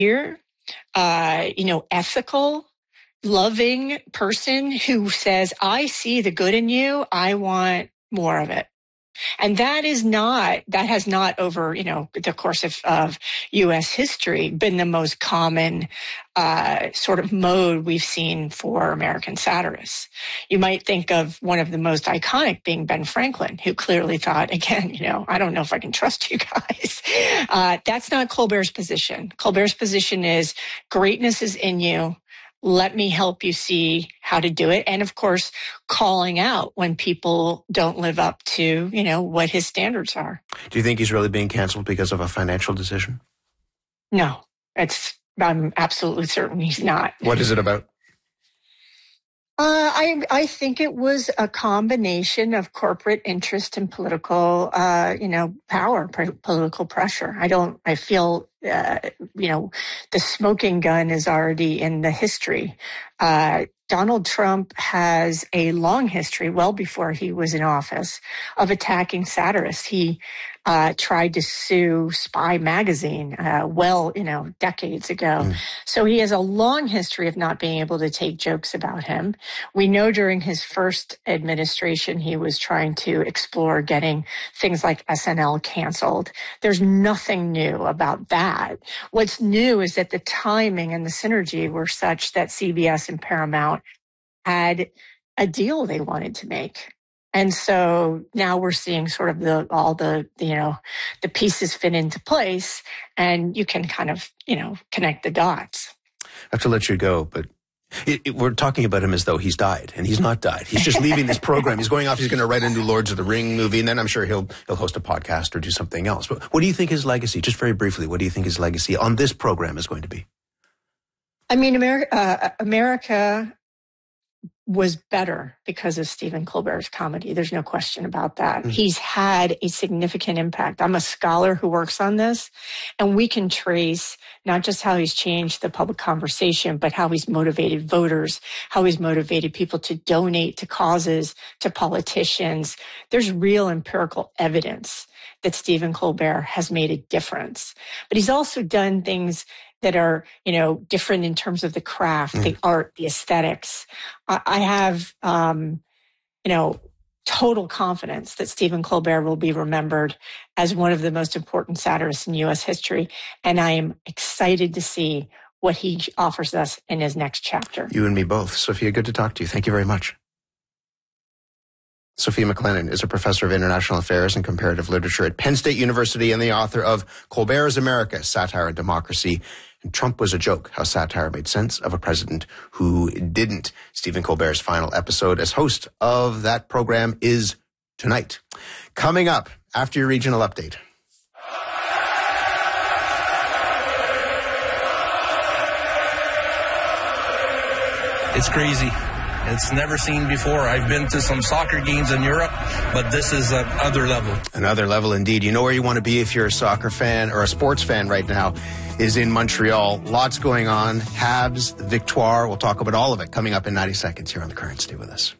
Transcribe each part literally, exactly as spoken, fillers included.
Here, uh, you know, ethical, loving person who says, I see the good in you. I want more of it. And that is not, that has not over, you know, the course of, of U S history been the most common uh, sort of mode we've seen for American satirists. You might think of one of the most iconic being Ben Franklin, who clearly thought, again, you know, I don't know if I can trust you guys. Uh, that's not Colbert's position. Colbert's position is greatness is in you. Let me help you see how to do it. And of course, calling out when people don't live up to, you know, what his standards are. Do you think he's really being canceled because of a financial decision? No, it's, I'm absolutely certain he's not. What is it about? Uh, I I think it was a combination of corporate interest and political, uh, you know, power, p- political pressure. I don't. I feel, uh, you know, the smoking gun is already in the history. Uh, Donald Trump has a long history, well before he was in office, of attacking satirists. He uh, tried to sue Spy Magazine, uh, well, you know, decades ago. Mm. So he has a long history of not being able to take jokes about him. We know during his first administration, he was trying to explore getting things like S N L canceled. There's nothing new about that. What's new is that the timing and the synergy were such that C B S and Paramount had a deal they wanted to make. And so now we're seeing sort of the, all the, you know, the pieces fit into place, and you can kind of, you know, connect the dots. I have to let you go, but it, it, we're talking about him as though he's died, and he's not died. He's just leaving this program. He's going off. He's going to write a new Lords of the Ring movie, and then I'm sure he'll he'll host a podcast or do something else. But what do you think his legacy, just very briefly, what do you think his legacy on this program is going to be? I mean, America, uh, America was better because of Stephen Colbert's comedy. There's no question about that. Mm-hmm. He's had a significant impact. I'm a scholar who works on this, and we can trace not just how he's changed the public conversation, but how he's motivated voters, how he's motivated people to donate to causes, to politicians. There's real empirical evidence that Stephen Colbert has made a difference. But he's also done things that are, you know, different in terms of the craft, mm. the art, the aesthetics. I, I have, um, you know, total confidence that Stephen Colbert will be remembered as one of the most important satirists in U S history. And I am excited to see what he offers us in his next chapter. You and me both. Sophia, good to talk to you. Thank you very much. Sophia McLennan is a professor of international affairs and comparative literature at Penn State University and the author of Colbert's America, Satire and Democracy. And Trump Was a Joke, How Satire Made Sense of a President Who Didn't. Stephen Colbert's final episode as host of that program is tonight. Coming up after your regional update. It's crazy. It's never seen before. I've been to some soccer games in Europe, but this is another level. Another level indeed. You know where you want to be if you're a soccer fan or a sports fan right now is in Montreal. Lots going on. Habs, Victoire. We'll talk about all of it coming up in ninety seconds here on The Current. Stay with us.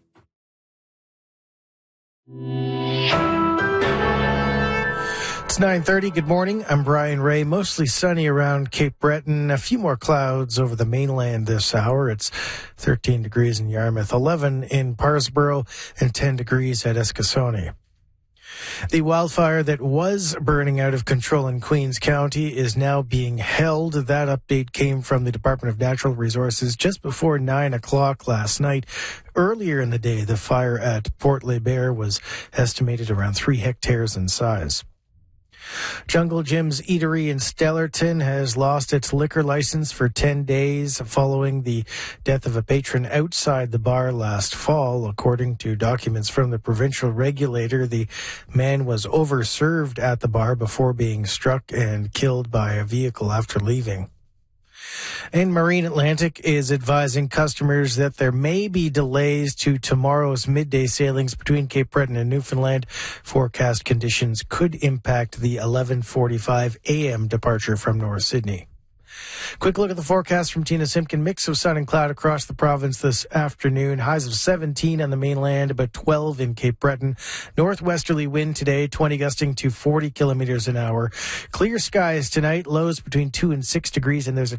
It's nine thirty. Good morning. I'm Brian Ray. Mostly sunny around Cape Breton. A few more clouds over the mainland this hour. It's thirteen degrees in Yarmouth, eleven in Parsboro, and ten degrees at Eskasoni. The wildfire that was burning out of control in Queens County is now being held. That update came from the Department of Natural Resources just before nine o'clock last night. Earlier in the day, the fire at Port Les Bears was estimated around three hectares in size. Jungle Jim's Eatery in Stellarton has lost its liquor license for ten days following the death of a patron outside the bar last fall. According to documents from the provincial regulator, the man was overserved at the bar before being struck and killed by a vehicle after leaving. And Marine Atlantic is advising customers that there may be delays to tomorrow's midday sailings between Cape Breton and Newfoundland. Forecast conditions could impact the eleven forty-five a.m. departure from North Sydney. Quick look at the forecast from Tina Simpkin. Mix of sun and cloud across the province this afternoon. Highs of seventeen on the mainland, about twelve in Cape Breton. Northwesterly wind today, twenty gusting to forty kilometers an hour. Clear skies tonight, lows between two and six degrees, and there's a